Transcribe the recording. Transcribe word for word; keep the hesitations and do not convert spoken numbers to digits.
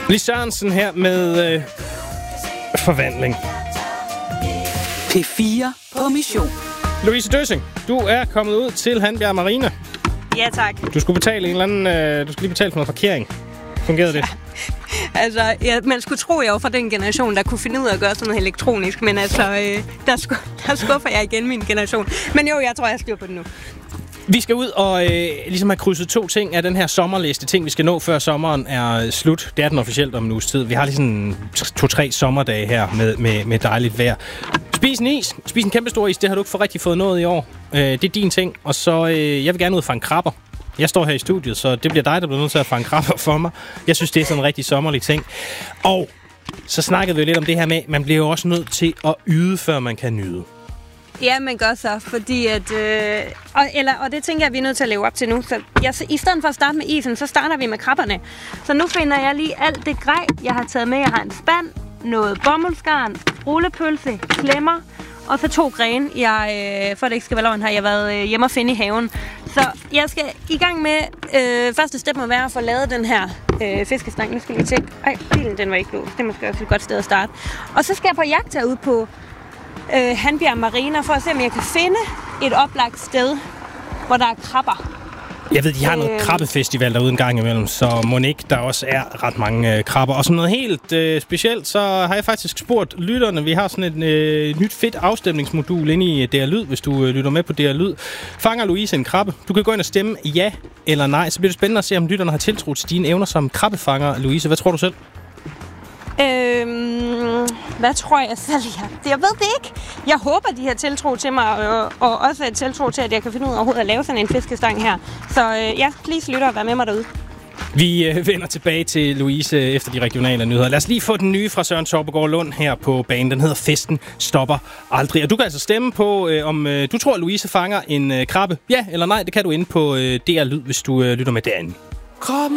Lis Sørensen her med øh, Forvandling. P fire på mission. Louise Døssing, du er kommet ud til Hanbjerg Marina. Ja, tak. Du skulle betale en eller anden... Øh, du skulle lige betale for noget parkering. Fungerede det? Altså, ja, man skulle tro, jeg var fra den generation, der kunne finde ud af at gøre sådan noget elektronisk, men altså, øh, der, sku- der skuffer jeg igen min generation. Men jo, jeg tror, jeg styr på det nu. Vi skal ud og øh, ligesom have krydset to ting af den her sommerliste. Ting, vi skal nå, før sommeren er slut. Det er den officielt om en uges tid. Vi har ligesom to-tre sommerdage her med, med, med dejligt vejr. Spis en is. Spis en kæmpe stor is. Det har du ikke for rigtig fået noget i år. Øh, det er din ting. Og så, øh, jeg vil gerne ud og fange krabber. Jeg står her i studiet, så det bliver dig, der bliver nødt til at fange krabber for mig. Jeg synes, det er sådan en rigtig sommerlig ting. Og så snakkede vi lidt om det her med, man bliver jo også nødt til at yde, før man kan nyde. Ja, man gør så, fordi at... Øh, og, eller, og det tænker jeg, vi er nødt til at leve op til nu. Så jeg, i stedet for at starte med isen, så starter vi med krabberne. Så nu finder jeg lige alt det grej, jeg har taget med. Jeg har en spand, noget bomuldsgarn, rullepølse, klemmer, og så to grene, jeg, øh, for det ikke skal være løgn, har jeg været øh, hjemme og finde i haven. Så jeg skal i gang med... Øh, første step må være at få lavet den her øh, fiskestang. Nu skal vi tjekke. Ej, bilen den var ikke låst. Det er måske også et godt sted at starte. Og så skal jeg på jagt herude på øh, Hanbjerg Marina, for at se, om jeg kan finde et oplagt sted, hvor der er krabber. Jeg ved, de har noget øh... krabbefestival derude en gang imellem, så mon ikke der også er ret mange øh, krabber. Og som noget helt øh, specielt, så har jeg faktisk spurgt lytterne. Vi har sådan et øh, nyt fedt afstemningsmodul inde i D R Lyd, hvis du øh, lytter med på D R Lyd. Fanger Louise en krabbe? Du kan gå ind og stemme ja eller nej. Så bliver det spændende at se, om lytterne har tiltro til dine evner som krabbefanger. Louise, hvad tror du selv? Øhm, hvad tror jeg selv, jeg? Jeg ved det ikke. Jeg håber, de har tiltro til mig, og, og også et tiltro til, at jeg kan finde ud af overhovedet at lave sådan en fiskestang her. Så øh, ja, please lytter og vær med mig derude. Vi øh, vender tilbage til Louise efter de regionale nyheder. Lad os lige få den nye fra Søren Torpegaard Lund her på banen. Den hedder Festen stopper aldrig. Og du kan altså stemme på, øh, om øh, du tror, at Louise fanger en øh, krabbe. Ja eller nej, det kan du inde på øh, D R Lyd, hvis du øh, lytter med derinde. Kom